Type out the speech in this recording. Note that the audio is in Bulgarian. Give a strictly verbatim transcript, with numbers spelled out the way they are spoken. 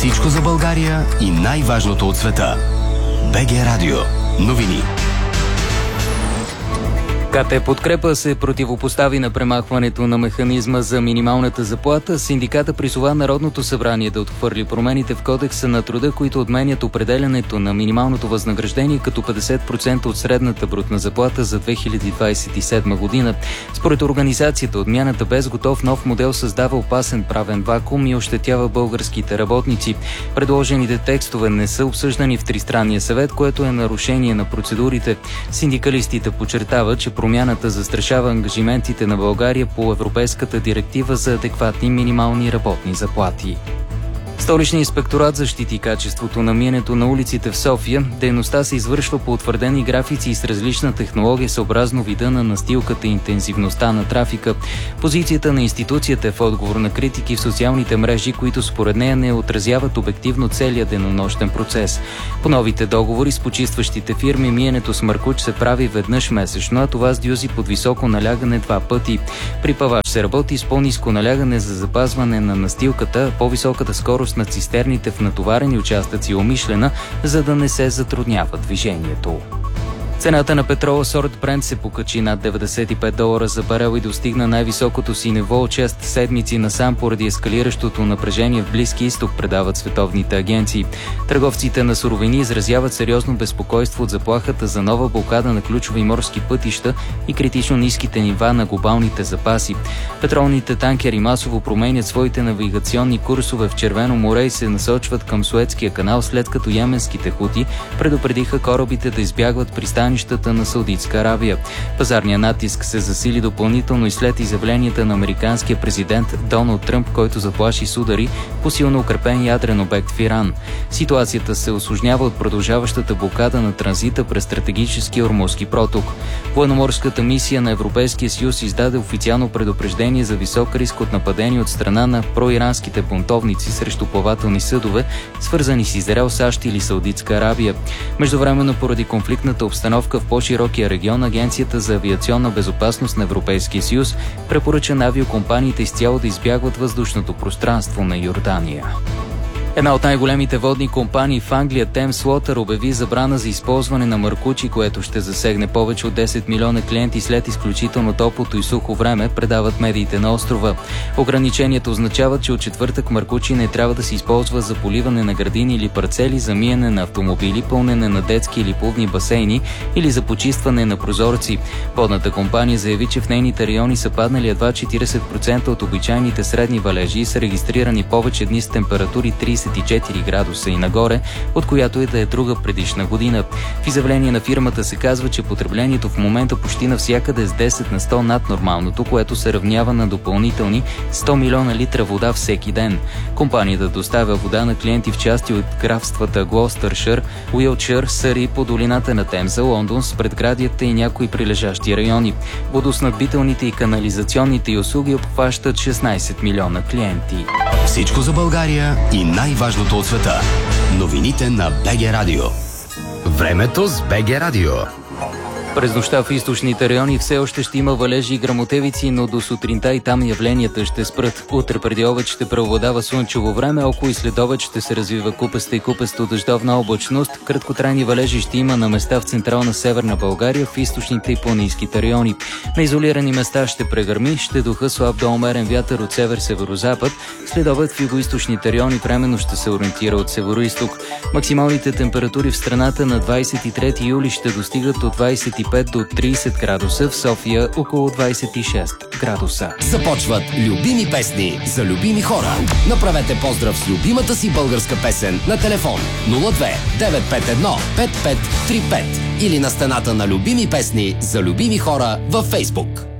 Всичко за България и най-важното от света. БГ Радио. Новини. КТ Подкрепа се противопостави на премахването на механизма за минималната заплата. Синдиката призова Народното събрание да отхвърли промените в Кодекса на труда, които отменят определянето на минималното възнаграждение като петдесет процента от средната брутна заплата за две хиляди двадесет и седма година. Според организацията, отмяната без готов нов модел създава опасен правен вакуум и ощетява българските работници. Предложените текстове не са обсъждани в Тристранния съвет, което е нарушение на процедурите. Синдикалистите подчертават, че промяната застрашава ангажиментите на България по Европейската директива за адекватни минимални работни заплати. Столичният инспекторат защити качеството на миенето на улиците в София. Дейността се извършва по утвърдени графици и с различна технология съобразно вида на настилката и интензивността на трафика. Позицията на институцията е в отговор на критики в социалните мрежи, които според нея не отразяват обективно целия денонощен процес. По новите договори с почистващите фирми миенето с маркуч се прави веднъж месечно, а това с дюзи под високо налягане два пъти. При паваж се работи с по-ниско налягане за запазване на настилката, по-високата скорост на цистерните в натоварени участъци умишлена, за да не се затруднява движението. Цената на петрола сорт Брент се покачи над деветдесет и пет долара за барел и достигна най-високото си ниво от шест седмици насам поради ескалиращото напрежение в Близкия изток, предават световните агенции. Търговците на суровини изразяват сериозно безпокойство от заплахата за нова блокада на ключови морски пътища и критично ниските нива на глобалните запаси. Петролните танкери масово променят своите навигационни курсове в Червено море и се насочват към Суецкия канал, след като йеменските хути предупредиха корабите да избягват пристанищата на Саудитска Арабия. Пазарният натиск се засили допълнително и след изявленията на американския президент Доналд Тръмп, който заплаши с удари по силно укрепен ядрен обект в Иран. Ситуацията се усложнява от продължаващата блокада на транзита през стратегическия Ормузски проток. Военноморската мисия на Европейския съюз издаде официално предупреждение за висок риск от нападение от страна на проиранските бунтовници срещу плавателни съдове, свързани с Израел, САЩ или Саудитска Арабия. Междувременно, поради конфликтната обстановка в по-широкия регион, Агенцията за авиационна безопасност на Европейския съюз препоръча на авиокомпаниите изцяло да избягват въздушното пространство на Йордания. Една от най-големите водни компании в Англия, Thames Water, обяви забрана за използване на маркучи, което ще засегне повече от десет милиона клиенти след изключително топлото и сухо време, предават медиите на острова. Ограничението означава, че от четвъртък маркучи не трябва да се използва за поливане на градини или парцели, за миене на автомобили, пълнене на детски или плувни басейни или за почистване на прозорци. Водната компания заяви, че в нейните райони са паднали едва четиридесет процента от обичайните средни валежи и са регистрирани повече дни с температури тридесет и четири градуса и нагоре, от която и да е друга предишна година. В изявление на фирмата се казва, че потреблението в момента почти навсякъде е с десет на сто над нормалното, което се равнява на допълнителни сто милиона литра вода всеки ден. Компанията доставя вода на клиенти в части от графствата Глостършир, Уилтшир, Съри, по долината на Темза, Лондон, с предградията и някои прилежащи райони. Водоснабдителните и канализационните й услуги обхващат шестнадесет милиона клиенти. Всичко за България и най-важното от света. Новините на БГ Радио. Времето с БГ Радио. През нощта в източните райони все още ще има валежи и гръмотевици, но до сутринта и там явленията ще спрат. Утре преди обед ще преобладава слънчево време, около и след обед ще се развива купеста и купесто дъждовна облачност. Краткотрайни валежи ще има на места в централна северна България, в източните и планинските райони. На изолирани места ще прегърми, ще духа слаб до умерен вятър от север-северозапад. След обед в югоизточните райони временно ще се ориентира от североизток. Максималните температури в страната на двадесет и трети юли ще достигат от двадесет и пет до тридесет градуса, в София около двадесет и шест градуса. Започват любими песни за любими хора. Направете поздрав с любимата си българска песен на телефон нула две девет пет едно пет пет три пет или на стената на любими песни за любими хора във Фейсбук.